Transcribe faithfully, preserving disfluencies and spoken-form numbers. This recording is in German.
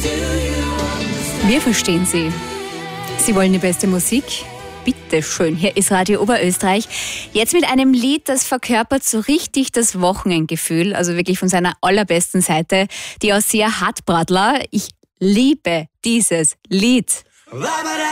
Wir verstehen Sie. Sie wollen die beste Musik? Bitte schön, hier ist Radio Oberösterreich. Jetzt mit einem Lied, das verkörpert so richtig das Wochenendgefühl, also wirklich von seiner allerbesten Seite. Die Ausseher Hartbradler. Ich liebe dieses Lied.